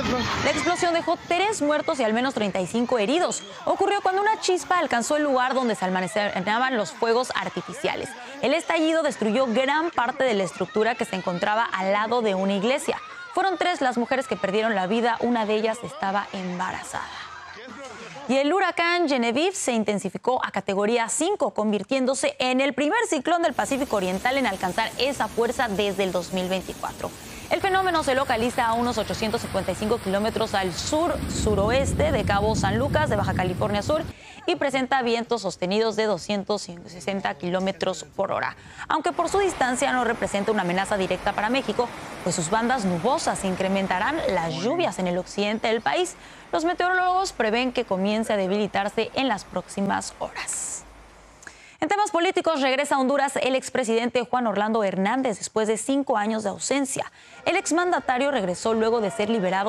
La explosión dejó 3 muertos y al menos 35 heridos. Ocurrió cuando una chispa alcanzó el lugar donde se almacenaban los fuegos artificiales. El estallido destruyó gran parte de la estructura que se encontraba al lado de una iglesia. Fueron 3 las mujeres que perdieron la vida, una de ellas estaba embarazada. Y el huracán Genevieve se intensificó a categoría 5, convirtiéndose en el primer ciclón del Pacífico Oriental en alcanzar esa fuerza desde el 2024. El fenómeno se localiza a unos 855 kilómetros al sur-suroeste de Cabo San Lucas, de Baja California Sur, y presenta vientos sostenidos de 260 kilómetros por hora. Aunque por su distancia no representa una amenaza directa para México, pues sus bandas nubosas incrementarán las lluvias en el occidente del país. Los meteorólogos prevén que comience a debilitarse en las próximas horas. En temas políticos, regresa a Honduras el expresidente Juan Orlando Hernández después de 5 años de ausencia. El exmandatario regresó luego de ser liberado